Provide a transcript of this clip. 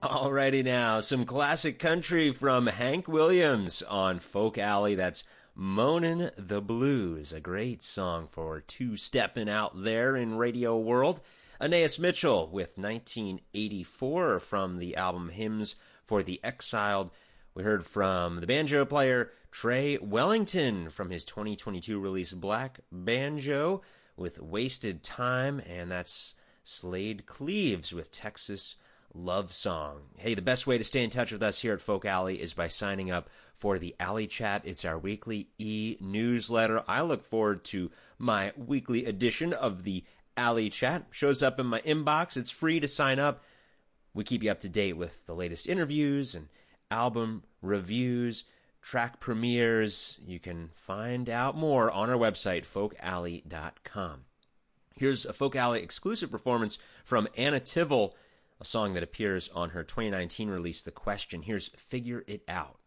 Alrighty now, some classic country from Hank Williams on Folk Alley. That's Moanin' the Blues, a great song for two-stepping out there in radio world. Anais Mitchell with 1984 from the album Hymns for the Exiled. We heard from the banjo player Trey Wellington from his 2022 release Black Banjo with Wasted Time, and that's Slade Cleaves with Texas Love Song. Hey, the best way to stay in touch with us here at Folk Alley is by signing up for the Alley Chat. It's our weekly e-newsletter. I look forward to my weekly edition of the Alley Chat. Shows up in my inbox. It's free to sign up. We keep you up to date with the latest interviews and album reviews, track premieres. You can find out more on our website, folkalley.com. Here's a Folk Alley exclusive performance from Anna Tivel, a song that appears on her 2019 release, The Question. Here's Figure It Out.